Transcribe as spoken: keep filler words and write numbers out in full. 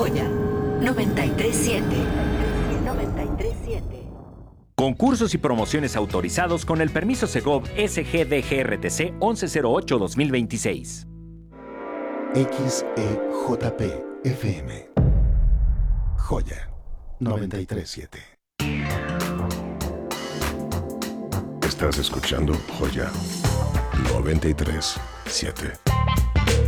Joya noventa y tres siete. noventa y tres siete. Concursos y promociones autorizados con el permiso Segov S G D G R T C once cero ocho dos mil veintiséis. X E J P F M. Joya noventa y tres siete. Estás escuchando Joya noventa y tres siete.